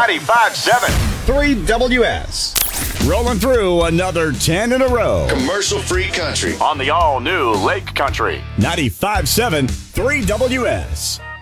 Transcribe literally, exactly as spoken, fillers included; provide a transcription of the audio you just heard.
ninety-five seven. three W S. Rolling through another ten in a row. Commercial-free country. On the all-new Lake Country. ninety-five seven, three W S.